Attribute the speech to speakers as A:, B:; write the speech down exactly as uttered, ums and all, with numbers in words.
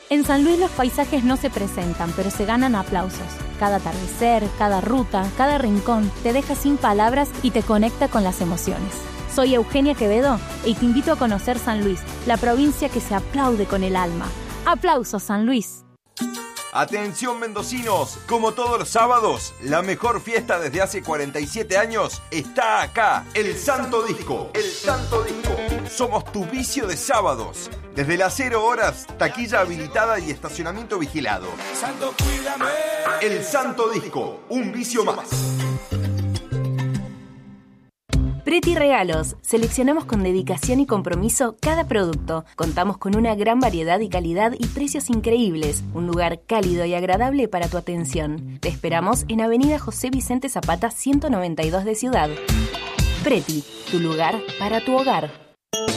A: En San Luis los paisajes no se presentan, pero se ganan aplausos. Cada atardecer, cada ruta, cada rincón te deja sin palabras y te conecta con las emociones. Soy Eugenia Quevedo y te invito a conocer San Luis, la provincia que se aplaude con el alma. ¡Aplausos, San Luis!
B: Atención mendocinos, como todos los sábados, la mejor fiesta desde hace cuarenta y siete años está acá, el Santo Disco, el Santo Disco. Somos tu vicio de sábados, desde las cero horas, taquilla habilitada y estacionamiento vigilado. Santo, cuídame. El Santo Disco, un vicio más.
C: Preti Regalos. Seleccionamos con dedicación y compromiso cada producto. Contamos con una gran variedad y calidad y precios increíbles. Un lugar cálido y agradable para tu atención. Te esperamos en Avenida José Vicente Zapata ciento noventa y dos de Ciudad. Preti, tu lugar para tu hogar.